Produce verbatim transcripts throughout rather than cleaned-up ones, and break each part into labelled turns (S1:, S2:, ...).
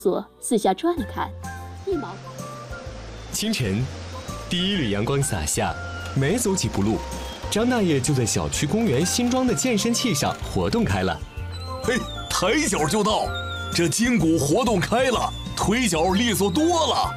S1: 所四下转了看，一毛。
S2: 清晨，第一缕阳光洒下，没走几步路，张大爷就在小区公园新装的健身器上活动开了。
S3: 嘿，抬脚就到，这筋骨活动开了，腿脚利索多了。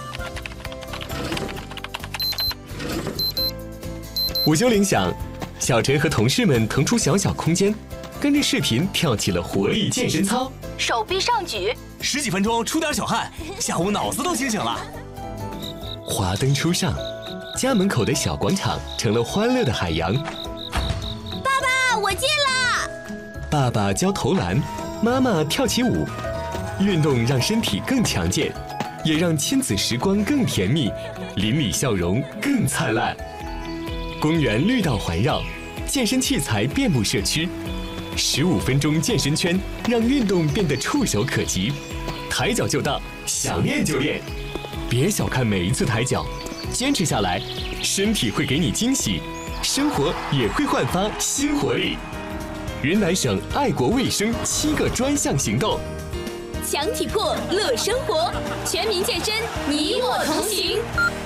S2: 午休铃响，小陈和同事们腾出小小空间，跟着视频跳起了活力健身操，
S4: 手臂上举，
S3: 十几分钟出点小汗，下午脑子都清醒了。
S2: 华灯初上，家门口的小广场成了欢乐的海洋。
S4: 爸爸，我进啦！
S2: 爸爸教投篮，妈妈跳起舞，运动让身体更强健，也让亲子时光更甜蜜，邻里笑容更灿烂。公园绿道环绕，健身器材遍布社区，十五分钟健身圈让运动变得触手可及，抬脚就到，想练就练。别小看每一次抬脚，坚持下来，身体会给你惊喜，生活也会焕发新活力。云南省爱国卫生七个专项行动，
S4: 强体魄乐生活，全民健身，你我同行。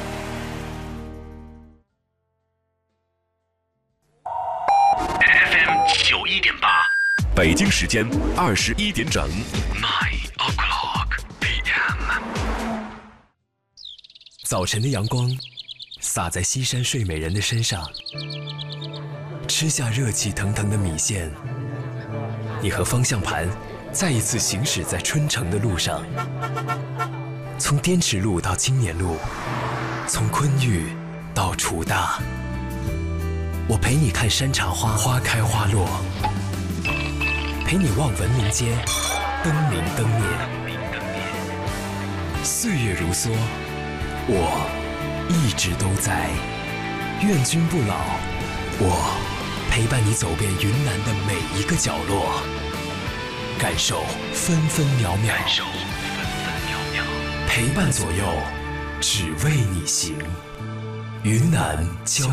S5: F M 九一点八，北京时间二十一点整 ，nine o'clock p m。
S6: 早晨的阳光洒在西山睡美人的身上，吃下热气腾腾的米线，你和方向盘再一次行驶在春城的路上，从滇池路到青年路，从昆玉到楚大，我陪你看山茶花花开花落，陪你望文明街灯明灯灭。岁月如梭，我一直都在，愿君不老。我陪伴你走遍云南的每一个角落，感受分分秒秒，感受分分秒秒，陪伴左右，只为你行。云南交